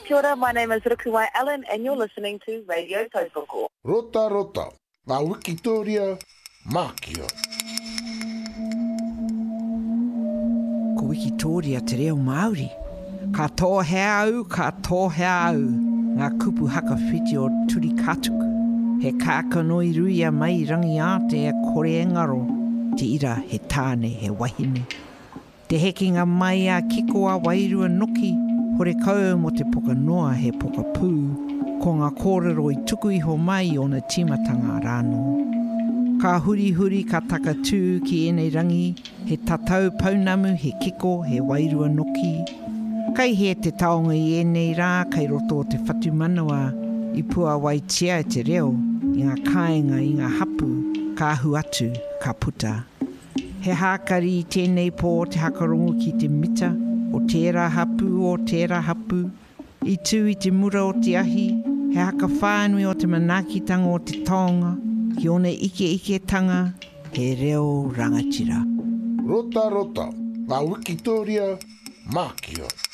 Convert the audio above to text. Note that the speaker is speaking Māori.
Kia ora, my name is Rukuwai Allen and you're listening to Radio Tautoko. Rota rota, ngā Wikitoria Mākia. Ko Wikitoria te reo Māori. Ka tō hea au, ka tō hea au. Ngā kupu haka whiti o Turi Katuku. He kākanoi ruia mai rangi ate e kore engaro. Te ira he tāne he wahine. Te hekinga mai a kiko a wairua noki. Hore kau mo te poka noa he poka pū. Ko ngā kōrero i tuku iho mai o na timatanga rāno. Ka huri huri ka takatū ki enei rangi. He tatau paunamu he kiko he wairua noki. Kai he te taonga i enei rā kai roto o te whatu manawa. I pua wai tia e te reo. I ngā kāinga i ngā hapu. Ka hu atu ka puta. He hākari i tēnei pō te hakarongo ki te mita, o tērā hapu, i tū i te mura o te ahi, he haka whānui o te manakitanga o te taonga, ki one ike tanga, he reo rangatira. Rota rota, ngā Wikitoria Mākia.